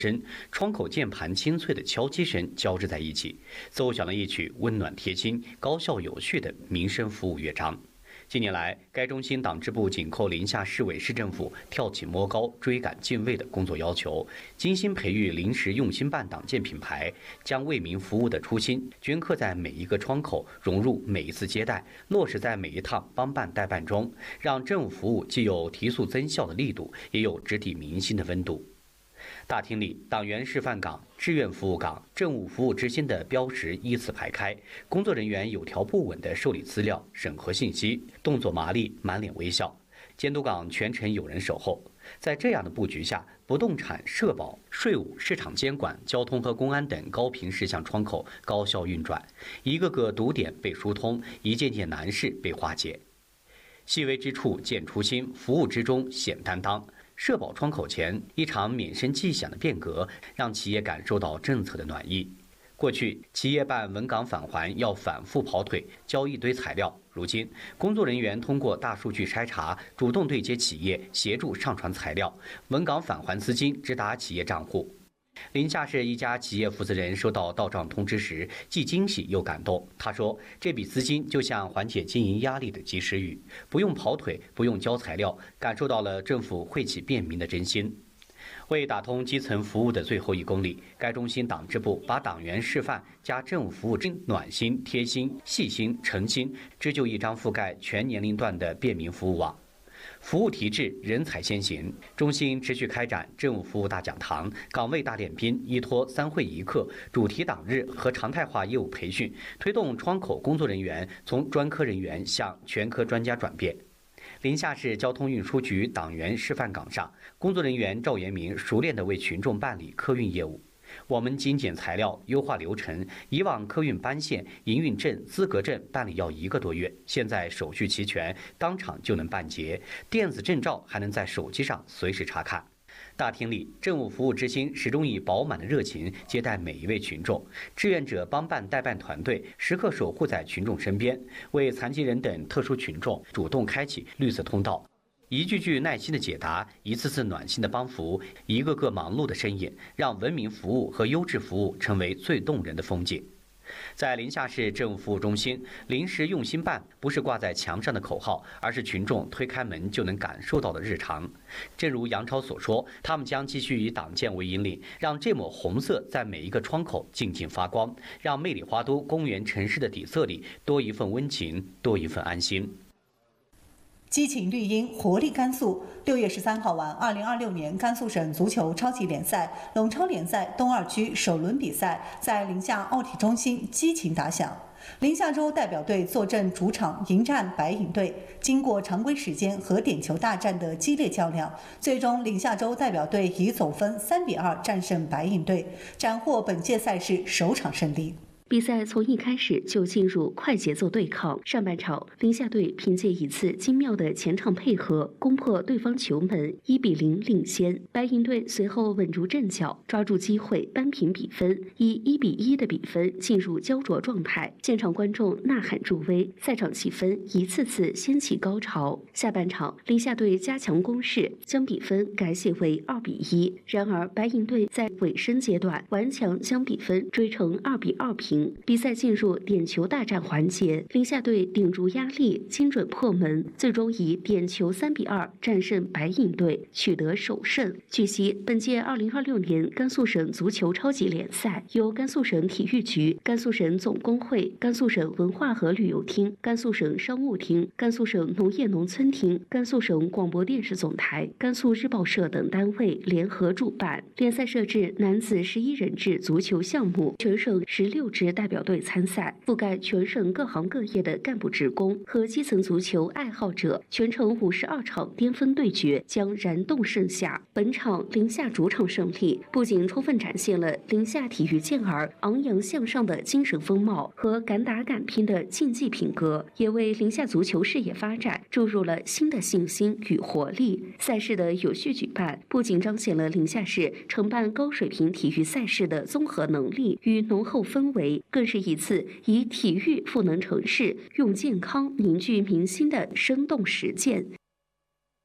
窗口键盘清脆的敲击声交织在一起，奏响了一曲温暖贴心、高效有序的民生服务乐章。近年来，该中心党支部紧扣临夏市委市政府跳起摸高、追赶进位的工作要求，精心培育临时用心办党建品牌，将为民服务的初心镌刻在每一个窗口，融入每一次接待，落实在每一趟帮办代办中，让政务服务既有提速增效的力度，也有直抵民心的温度。大厅里，党员示范岗、志愿服务岗、政务服务之心的标识依次排开，工作人员有条不紊地受理资料、审核信息，动作麻利，满脸微笑。监督岗全程有人守候。在这样的布局下，不动产、社保、税务、市场监管、交通和公安等高频事项窗口高效运转，一个个堵点被疏通，一件件难事被化解。细微之处见初心，服务之中显担当。社保窗口前一场免声即响的变革，让企业感受到政策的暖意。过去，企业办稳岗返还要反复跑腿，交一堆材料。如今，工作人员通过大数据筛查，主动对接企业，协助上传材料，稳岗返还资金直达企业账户。临夏市一家企业负责人收到到账通知时，既惊喜又感动。他说：“这笔资金就像缓解经营压力的及时雨，不用跑腿，不用交材料，感受到了政府惠企便民的真心。”为打通基层服务的最后1公里，该中心党支部把党员示范加政务服务之暖心、贴心、细心、诚心，织就一张覆盖全年龄段的便民服务网。服务提质，人才先行。中心持续开展政务服务大讲堂、岗位大练兵，依托3会1课、主题党日和常态化业务培训，推动窗口工作人员从专科人员向全科专家转变。临夏市交通运输局党员示范岗上，工作人员赵延明熟练地为群众办理客运业务。我们精简材料，优化流程。以往客运班线、营运证、资格证办理要1个多月，现在手续齐全，当场就能办结，电子证照还能在手机上随时查看。大厅里，政务服务之心始终以饱满的热情接待每一位群众，志愿者帮办代办团队时刻守护在群众身边，为残疾人等特殊群众主动开启绿色通道。一句句耐心的解答，一次次暖心的帮扶，一个个忙碌的身影，让文明服务和优质服务成为最动人的风景。在临夏市政务服务中心，临时用心办不是挂在墙上的口号，而是群众推开门就能感受到的日常。正如杨超所说，他们将继续以党建为引领，让这抹红色在每一个窗口静静发光，让魅力花都公园城市的底色里多一份温情，多一份安心。 激情绿茵，活力甘肃。6月13号晚，2026年甘肃省足球超级联赛陇超联赛东二区首轮比赛在临夏奥体中心激情打响。临夏州代表队坐镇主场迎战白银队，经过常规时间和点球大战的激烈较量，最终临夏州代表队以总分3-2战胜白银队，斩获本届赛事首场胜利。 比赛从一开始就进入快节奏对抗。上半场，临夏队凭借一次精妙的前场配合，攻破对方球门，1-0领先。白银队随后稳住阵脚，抓住机会扳平比分，以1-1的比分进入焦灼状态。现场观众呐喊助威，赛场气氛一次次掀起高潮。下半场，临夏队加强攻势，将比分改写为2-1。然而，白银队在尾声阶段顽强将比分追成2-2平。比赛进入点球大战环节，临夏队顶住压力，精准破门，最终以点球3-2战胜白银队，取得首胜。据悉，本届2026年甘肃省足球超级联赛由甘肃省体育局、甘肃省总工会、甘肃省文化和旅游厅、甘肃省商务厅、甘肃省农业农村厅、甘肃省广播电视总台、甘肃日报社等单位联合主办。联赛设置男子11人制足球项目，全省16支代表队参赛，覆盖全省各行各业的干部职工和基层足球爱好者，全程52场巅峰对决将燃动盛夏。本场临夏主场胜利，不仅充分展现了临夏体育健儿昂扬向上的精神风貌和敢打敢拼的竞技品格，也为临夏足球事业发展注入了新的信心与活力。赛事的有序举办，不仅彰显了临夏市承办高水平体育赛事的综合能力与浓厚氛围，更是一次以体育赋能城市、用健康凝聚民心的生动实践。